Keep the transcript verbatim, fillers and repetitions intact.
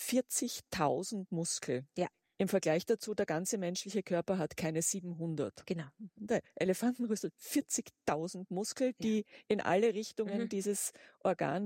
vierzigtausend Muskeln. Ja. Im Vergleich dazu, der ganze menschliche Körper hat keine siebenhundert. Genau. Der Elefantenrüssel, vierzigtausend Muskeln, Ja. die in alle Richtungen Mhm. dieses Organ